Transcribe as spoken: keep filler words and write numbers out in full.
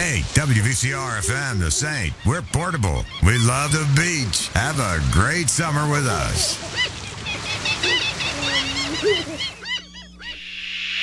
Hey, W V C R F M, The Saint. We're portable. We love the beach. Have a great summer with us.